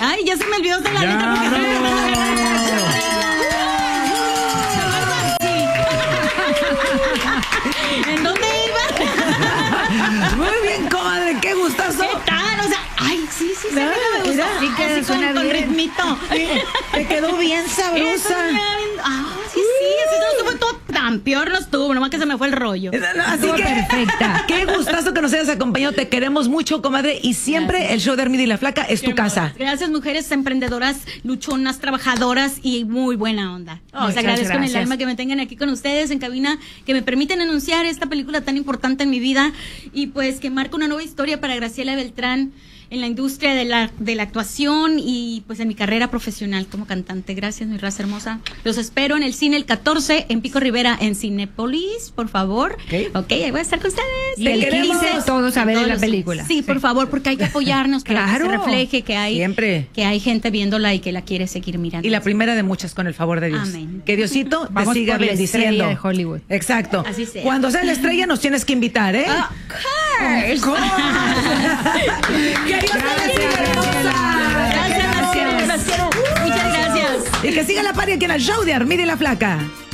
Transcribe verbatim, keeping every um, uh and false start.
Ay, ya se me olvidó de la Ya, letra. no. ¿En dónde iba? Muy bien, comadre, qué gustazo. ¿Qué tal? O sea, ay, sí, sí, sí, Mira, me gustó. mira, Sí, que así suena con, con bien. ritmito. Te quedó bien Eso sabrosa. me ha- Ah, sí, sí, así no estuvo todo tan peor, no estuvo, nomás que se me fue el rollo. Así Estuvo que, perfecta. qué gustazo que nos hayas acompañado. Te queremos mucho, comadre. Y siempre Gracias. el show de Armida y la Flaca es tu casa. Gracias, mujeres emprendedoras, luchonas, trabajadoras y muy buena onda. Oh, Les muchas agradezco en el gracias. alma que me tengan aquí con ustedes en cabina, que me permiten anunciar esta película tan importante en mi vida y pues que marca una nueva historia para Graciela Beltrán en la industria de la, de la actuación y pues en mi carrera profesional como cantante. Gracias, mi raza hermosa. Los espero en el cine el catorce en Pico Rivera en Cinépolis, por favor. Ok. Ok, ahí voy a estar con ustedes. Y el queremos. quince todos a ver Todos la los- película. Sí, por favor, porque hay que apoyarnos para que Claro. se refleje que hay Siempre. que hay gente viéndola y que la quiere seguir mirando. Y la primera de muchas, con el favor de Dios. Amén. Que Diosito te Vamos siga por la bendiciendo. estrella de Hollywood. Exacto. Así sea. Cuando sea la estrella nos tienes que invitar, ¿eh? Of course. Que Dios te bendiga, hermosa. Gracias, las quiero, las quiero. Muchas gracias. Y que siga la party aquí en el show de Armida y la Flaca.